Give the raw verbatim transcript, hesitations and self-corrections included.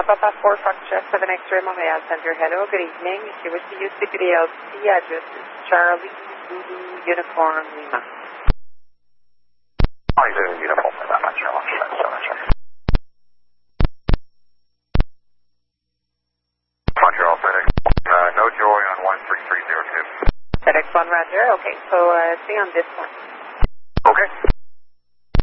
Papa four Foxtrot seven X-ray Montreal Center. Hello, good evening. If you wish to use C P D L C, address is Charlie Zulu Uniform Lima. Charlie Zulu Uniform Lima, Montreal, Montreal. Montreal, FedEx. Uh, no joy on one three three zero two. FedEx one, Roger. Okay, so uh, stay on this one. Okay.